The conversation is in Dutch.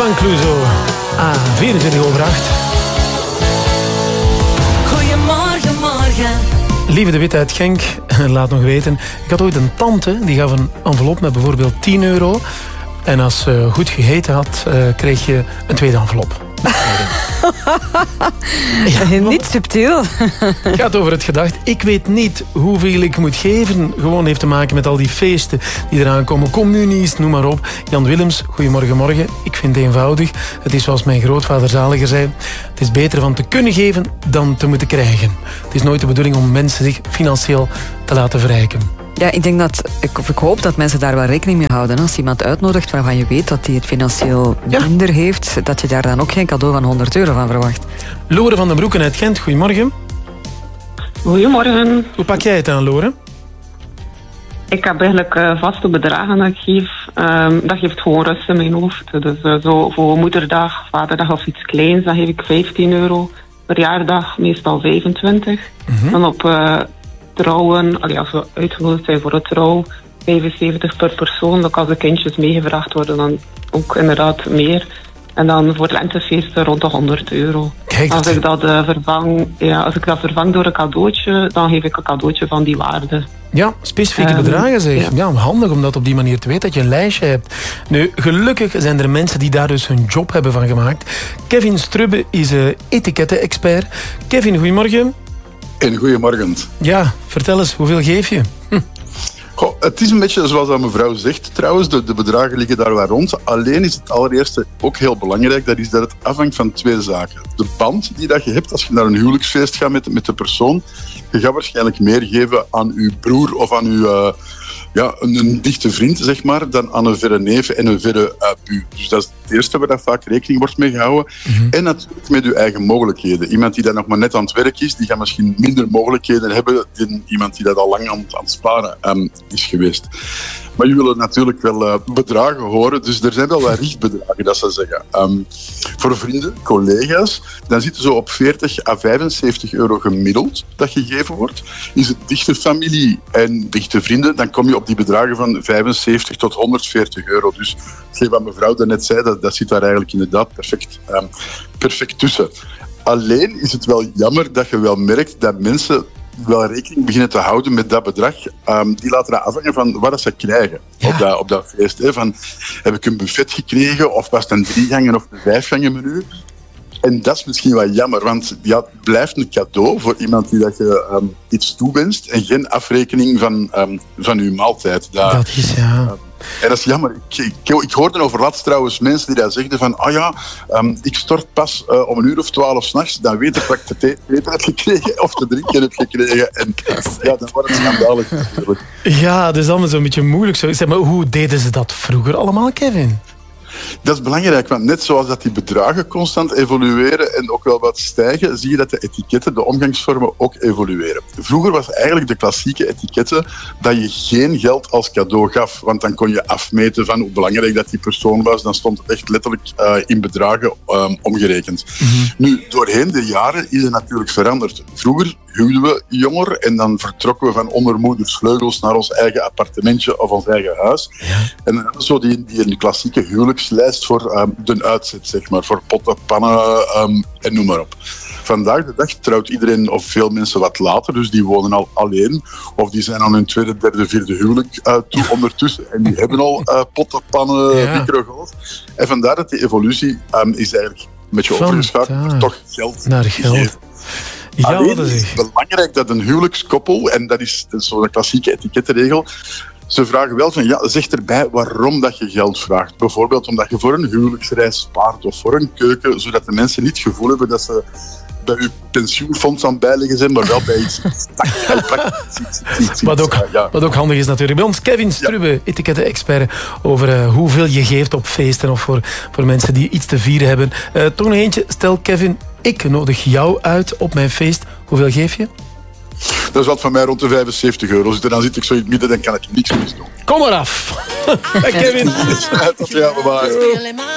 Robinson Crusoe. 24 over 8. Goedemorgen, morgen. Lieve de Wit uit Genk, laat nog weten. Ik had ooit een tante, die gaf een envelop met bijvoorbeeld €10. En als ze goed gegeten had, kreeg je een tweede envelop. Ja, niet subtiel. Het gaat over het gedacht. Ik weet niet hoeveel ik moet geven. Gewoon heeft te maken met al die feesten die eraan komen. Communies, noem maar op. Jan Willems, goedemorgen, morgen. Ik vind het eenvoudig. Het is zoals mijn grootvader Zaliger zei. Het is beter van te kunnen geven dan te moeten krijgen. Het is nooit de bedoeling om mensen zich financieel te laten verrijken. Ja, ik denk ik hoop dat mensen daar wel rekening mee houden. Als iemand uitnodigt waarvan je weet dat hij het financieel minder heeft, dat je daar dan ook geen cadeau van €100 van verwacht. Lore van den Broeken uit Gent, goedemorgen. Goedemorgen. Hoe pak jij het aan, Lore? Ik heb eigenlijk vaste bedragen dat ik geef. Dat geeft gewoon rust in mijn hoofd. Dus zo voor moederdag, vaderdag of iets kleins, dan geef ik €15. Verjaardag meestal 25. Dan op trouwen, als we uitgenodigd zijn voor een trouw, 75 per persoon. Ook als de kindjes meegevraagd worden, dan ook inderdaad meer. En dan voor lentefeesten rond de €100. Kijk, als ik dat vervang door een cadeautje, dan geef ik een cadeautje van die waarde. Ja, specifieke bedragen zeg. Ja, handig om dat op die manier te weten, dat je een lijstje hebt. Nu, gelukkig zijn er mensen die daar dus hun job hebben van gemaakt. Kevin Strubbe is etiketten-expert. Kevin, goedemorgen. En goedemorgen. Ja, vertel eens, hoeveel geef je? Goh, het is een beetje zoals dat mevrouw zegt trouwens, de bedragen liggen daar wel rond. Alleen is het allereerste ook heel belangrijk, dat is dat het afhangt van twee zaken. De band die dat je hebt als je naar een huwelijksfeest gaat met de persoon, je gaat waarschijnlijk meer geven aan uw broer of aan uw een dichte vriend, zeg maar, dan aan een verre neef en een verre buur. Dus dat is het eerste waar dat vaak rekening wordt mee gehouden. En natuurlijk met uw eigen mogelijkheden. Iemand die daar nog maar net aan het werk is, die gaat misschien minder mogelijkheden hebben dan iemand die dat al lang aan het sparen is geweest. Maar jullie willen natuurlijk wel bedragen horen, dus er zijn wel wat richtbedragen, dat ze zeggen. Voor vrienden, collega's, dan zitten ze op €40 à €75 gemiddeld dat gegeven wordt. Is het dichte familie en dichte vrienden, dan kom je op die bedragen van 75 tot €140. Dus hetgeen wat mevrouw daarnet zei, dat zit daar eigenlijk inderdaad perfect tussen. Alleen is het wel jammer dat je wel merkt dat mensen wel rekening beginnen te houden met dat bedrag. Die laten dat afhangen van wat ze krijgen op dat feest. Hè. Van, heb ik een buffet gekregen of was het een 3-gangen of een 5-gangen menu? En dat is misschien wel jammer, want het blijft een cadeau voor iemand die dat je iets toewenst en geen afrekening van uw maaltijd. Dat is en dat is jammer. Ik hoorde over laatst trouwens mensen die dat zegden van ik stort pas om 1:00 of 's nachts, dan weet ik wat ik te eten heb gekregen of te drinken heb gekregen. En dan wordt het schandalig natuurlijk. Ja, dat is allemaal zo'n beetje moeilijk. Zeg maar, hoe deden ze dat vroeger allemaal, Kevin? Dat is belangrijk, want net zoals dat die bedragen constant evolueren en ook wel wat stijgen, zie je dat de etiketten, de omgangsvormen ook evolueren. Vroeger was eigenlijk de klassieke etiketten dat je geen geld als cadeau gaf, want dan kon je afmeten van hoe belangrijk dat die persoon was. Dan stond het echt letterlijk in bedragen omgerekend. Nu, doorheen de jaren is het natuurlijk veranderd. Vroeger huwden we jonger en dan vertrokken we van onder moeders vleugels naar ons eigen appartementje of ons eigen huis. Ja. En dan hadden we zo die klassieke huwelijkslijst voor de uitzet, zeg maar, voor potten, pannen en noem maar op. Vandaag de dag trouwt iedereen of veel mensen wat later, dus die wonen al alleen of die zijn aan hun tweede, derde, vierde huwelijk toe ondertussen en die hebben al potten, pannen, microgolf. En vandaar dat die evolutie is eigenlijk een beetje overgeschakeld, toch geld naar geld. Geven. Ja, alleen is het belangrijk dat een huwelijkskoppel, en dat is zo'n klassieke etikettenregel, ze vragen wel van, zeg erbij waarom dat je geld vraagt. Bijvoorbeeld omdat je voor een huwelijksreis spaart of voor een keuken, zodat de mensen niet het gevoel hebben dat ze bij uw pensioenfonds aan het bijleggen zijn, maar wel bij iets. Wat ook handig is natuurlijk. Bij ons Kevin Strubbe, etiketten-expert, over hoeveel je geeft op feesten of voor mensen die iets te vieren hebben. Toch nog eentje. Stel, Kevin, ik nodig jou uit op mijn feest. Hoeveel geef je? Dat is wat van mij rond de €75 zit. En dan zit ik zo in het midden en kan ik niks meer doen. Kom maar af. Kevin. Ja, bye.